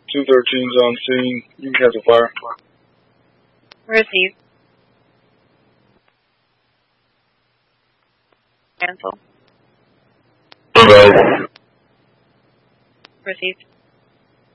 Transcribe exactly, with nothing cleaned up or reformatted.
two thirteen's on scene. You can cancel fire. Receive. Cancel. Bye. Received.